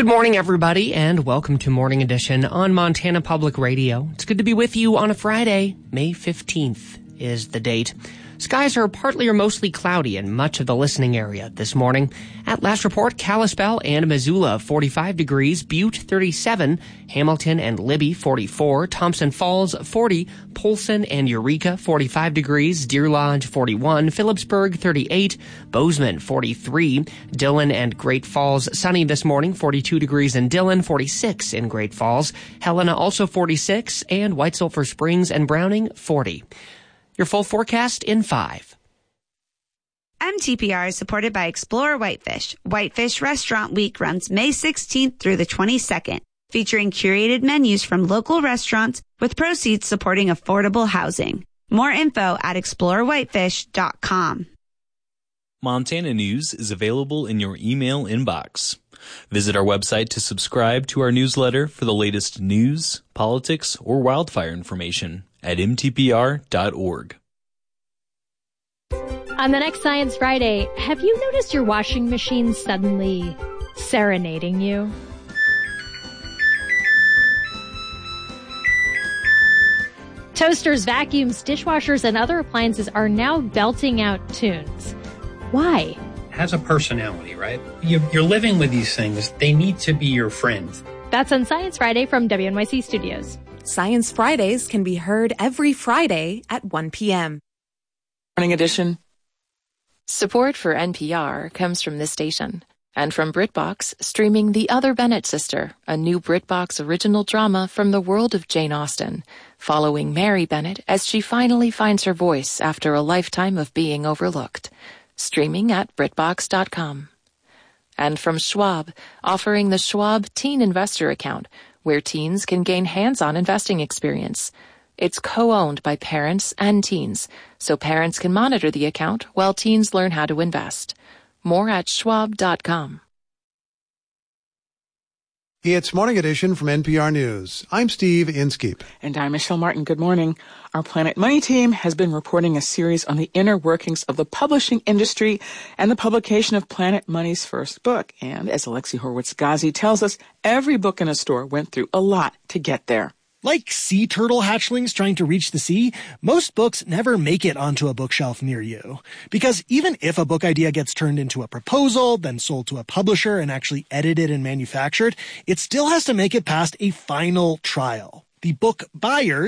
Good morning, everybody, and welcome to Morning Edition on Montana Public Radio. It's good to be with you on a Friday. May 15th is the date. Skies are partly or mostly cloudy in much of the listening area this morning. At last report, Kalispell and Missoula 45 degrees, Butte 37, Hamilton and Libby 44, Thompson Falls 40, Polson and Eureka 45 degrees, Deer Lodge 41, Phillipsburg 38, Bozeman 43, Dillon and Great Falls sunny this morning 42 degrees in Dillon, 46 in Great Falls, Helena also 46, and White Sulphur Springs and Browning 40. Your full forecast in 5. MTPR is supported by Explore Whitefish. Whitefish Restaurant Week runs May 16th through the 22nd, featuring curated menus from local restaurants with proceeds supporting affordable housing. More info at explorewhitefish.com. Montana News is available in your email inbox. Visit our website to subscribe to our newsletter for the latest news, politics, or wildfire information at mtpr.org. On the next Science Friday, have you noticed your washing machine suddenly serenading you? Toasters, vacuums, dishwashers, and other appliances are now belting out tunes. Why? Has a personality, right? You're living with these things. They need to be your friends. That's on Science Friday from WNYC Studios. Science Fridays can be heard every Friday at 1 p.m. Morning Edition. Support for NPR comes from this station and from BritBox, streaming The Other Bennett Sister, a new BritBox original drama from the world of Jane Austen, following Mary Bennett as she finally finds her voice after a lifetime of being overlooked. Streaming at BritBox.com. And from Schwab, offering the Schwab Teen Investor Account, where teens can gain hands-on investing experience. It's co-owned by parents and teens, so parents can monitor the account while teens learn how to invest. More at schwab.com. It's Morning Edition from NPR News. I'm Steve Inskeep. And I'm Michelle Martin. Good morning. Our Planet Money team has been reporting a series on the inner workings of the publishing industry and the publication of Planet Money's first book. And as Alexi Horowitz-Ghazi tells us, every book in a store went through a lot to get there. Like sea turtle hatchlings trying to reach the sea, most books never make it onto a bookshelf near you. Because even if a book idea gets turned into a proposal, then sold to a publisher and actually edited and manufactured, it still has to make it past a final trial. The book buyers